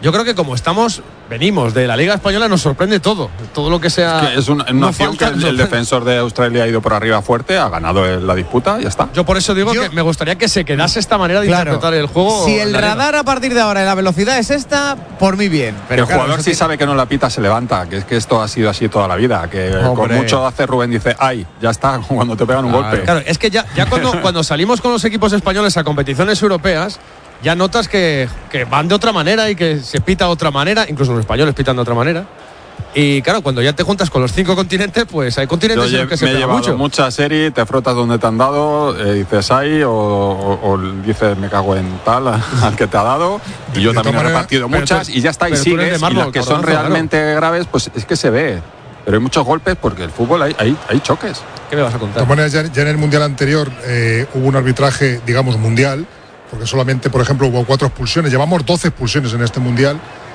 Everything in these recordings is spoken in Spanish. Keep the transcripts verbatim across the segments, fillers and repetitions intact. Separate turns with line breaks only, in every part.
Yo creo que como estamos, venimos de la Liga Española, nos sorprende todo. Todo lo que sea.
Es, que es una, una
no
acción que
falta,
el, el defensor de Australia ha ido por arriba fuerte, ha ganado la disputa y ya está.
Yo por eso digo
Yo,
que me gustaría que se quedase esta manera de
claro,
interpretar el juego.
Si el radar a partir de ahora en la velocidad es esta, por mí bien. Pero
el
claro,
jugador, si
tiene...
sabe que no la pita, se levanta. Que es que esto ha sido así toda la vida. Que
Hombre.
con mucho hace Rubén, dice, ay, ya está, cuando te pegan un
Claro.
golpe.
Claro, es que ya, ya cuando, cuando salimos con los equipos españoles a competiciones europeas, ya notas que, que van de otra manera y que se pita de otra manera, incluso los españoles pitan de otra manera. Y claro, cuando ya te juntas con los cinco continentes, pues hay continentes
Yo
en los que se
me he
pega
llevado
mucho.
mucha serie, te frotas donde te han dado, eh, dices ay, o, o, o dices me cago en tal al que te ha dado. Y yo
De
también he
todas maneras,
repartido
pero
muchas
tú-
y ya está, y
pero tú eres de
sigues. Y
mármol,
las que son
cabronazo,
realmente graves, pues es que se ve. Pero hay muchos golpes porque el fútbol hay, hay, hay choques.
¿Qué me vas a
De
contar?
todas maneras, ya, ya en el Mundial anterior eh, hubo un arbitraje, digamos, mundial, porque solamente, por ejemplo, hubo cuatro expulsiones. Llevamos doce expulsiones en este Mundial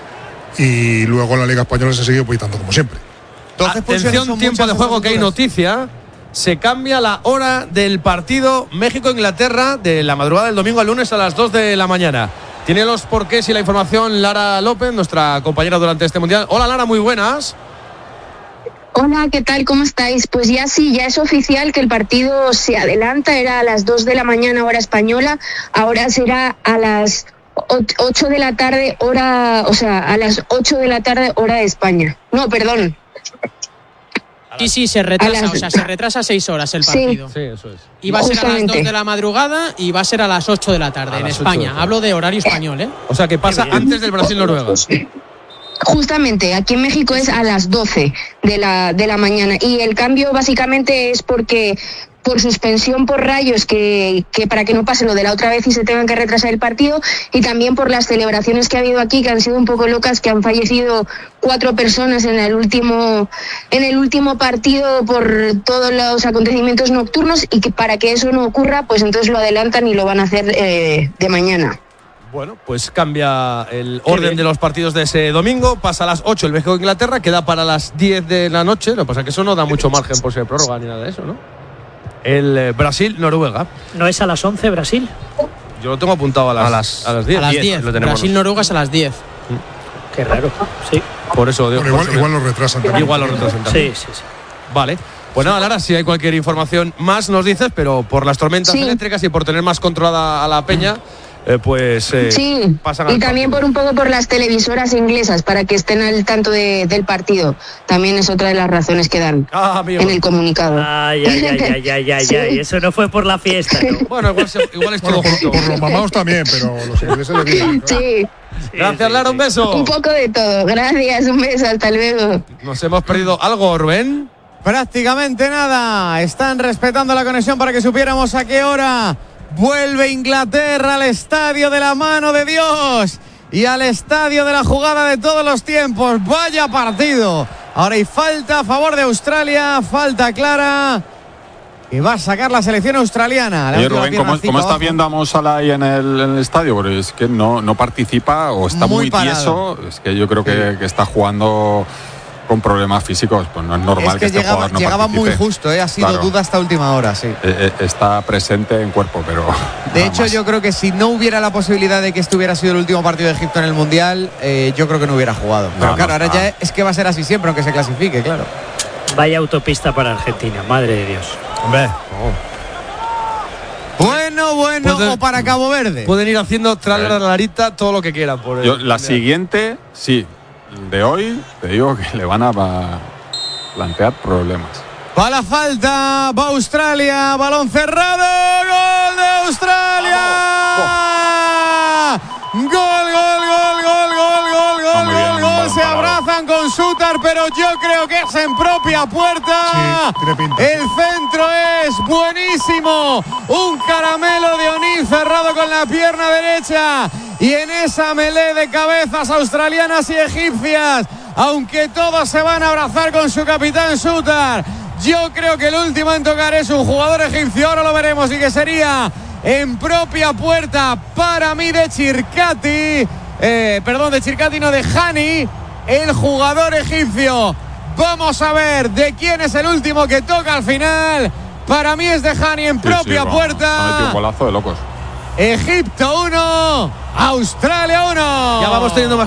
y luego en la Liga Española se sigue pitando como siempre.
doce expulsiones
Atención,
son
tiempo
muchas
de juego, que hay
duras.
noticia. Se cambia la hora del partido México-Inglaterra de la madrugada del domingo al lunes a las dos de la mañana. Tiene los porqués y la información Lara López, nuestra compañera durante este Mundial. Hola Lara, muy buenas.
Hola, ¿qué tal? ¿Cómo estáis? Pues ya sí, ya es oficial que el partido se adelanta, era a las dos de la mañana hora española, ahora será a las ocho de la tarde hora, o sea, a las ocho de la tarde hora de España. No, perdón.
Sí, sí, se retrasa,
las-
o sea, se retrasa seis horas el
Sí.
partido.
Sí, eso es.
Y va a ser a las
Justamente.
dos de la madrugada y va a ser a las ocho de la tarde
A
en
las ocho
España.
de la tarde.
Hablo de horario español, ¿eh?
O sea, que pasa
Qué bien.
antes del Brasil-Noruega.
Justamente, aquí en México es a las doce de la, de la mañana y el cambio básicamente es porque por suspensión por rayos, que, que para que no pase lo de la otra vez y se tengan que retrasar el partido, y también por las celebraciones que ha habido aquí, que han sido un poco locas, que han fallecido cuatro personas en el último, en el último partido por todos los acontecimientos nocturnos, y que para que eso no ocurra, pues entonces lo adelantan y lo van a hacer eh, de mañana.
Bueno, pues cambia el orden de los partidos de ese domingo. Pasa a las ocho el México-Inglaterra, queda para las diez de la noche. Lo que pasa es que eso no da mucho margen por ser prórroga ni nada de eso, ¿no? El eh, Brasil-Noruega.
¿No es a las once Brasil?
Yo lo tengo apuntado a las,
A las-
a las diez.
A las diez.
Lo tenemos.
Brasil-Noruega es a las diez.
Qué raro. Sí,
Por eso digo.
Bueno,
por
igual,
eso
igual
me-
lo retrasan también.
igual lo retrasan también.
sí, sí, sí.
Vale. Pues nada, Lara, si hay cualquier información más nos dices, pero por las tormentas
Sí.
eléctricas y por tener más controlada a la peña, eh, pues eh,
Sí,
pasan
y
al
también por
partido.
un poco por las televisoras inglesas, para que estén al tanto de- del partido. También es otra de las razones que dan
Ah, amigo.
en el comunicado.
Ay, ay, ay, ay, ay, ay,
Sí.
ay. Eso no fue por la fiesta, ¿no?
Bueno, igual, se- igual es
Bueno,
todo
por,
junto.
por los mamados también, pero los ingleses le vienen. claro.
Sí,
Gracias, Lara, un beso.
un poco de todo. Gracias, un beso, hasta luego.
Nos hemos perdido algo, Rubén.
Prácticamente nada. Están respetando la conexión para que supiéramos a qué hora vuelve Inglaterra al estadio de la mano de Dios y al estadio de la jugada de todos los tiempos. Vaya partido. Ahora hay falta a favor de Australia, falta clara, que va a sacar la selección australiana. La
Oye,
última
Rubén,
pierna
¿cómo,
al
cómo está
abajo.
viendo a Mo Salah ahí en el, en el estadio? Porque es que no, no participa o está
Muy
muy,
parado.
tieso. Es que yo creo que, que está jugando con problemas físicos. Pues no es normal
Es
que,
que
este
llegaba,
jugador no
llegaba muy
participe.
justo, ¿eh? Ha sido
Claro.
duda hasta última hora, sí.
Eh, eh, está presente en cuerpo, pero
De
nada
hecho,
más.
yo creo que si no hubiera la posibilidad de que este hubiera sido el último partido de Egipto en el Mundial, eh, yo creo que no hubiera jugado. Pero
No,
claro,
no
ahora
está.
ya es que va a ser así siempre, aunque se clasifique, claro.
Vaya autopista para Argentina, madre de Dios.
Hombre.
Bueno, bueno,
Pueden-
o para Cabo Verde.
Pueden ir haciendo tras la larita todo lo que quieran. Por el
Yo, la
Mundial.
siguiente, sí, de hoy, te digo que le van a pa- plantear problemas.
Va la falta, va Australia, balón cerrado, gol de Australia. Gol, gol, gol, gol, gol, gol,
Está
gol,
muy bien,
gol,
un
gol.
balón
Se
parado.
abrazan con Sutar, pero yo creo que es en propia puerta.
Sí, tiene pinta.
El centro es buenísimo. Un caramelo de O'Neill cerrado con la pierna derecha. Y en esa melee de cabezas australianas y egipcias, aunque todos se van a abrazar con su capitán Sutar, yo creo que el último en tocar es un jugador egipcio. Ahora lo veremos, y que sería en propia puerta para mí de Chircati. Eh, perdón, de Chircati, no, de Hani, el jugador egipcio. Vamos a ver de quién es el último que toca al final. Para mí es de Hani en
Sí,
propia
sí, bueno,
puerta.
ha metido un golazo de locos.
Egipto uno, Australia uno.
Ya vamos teniendo más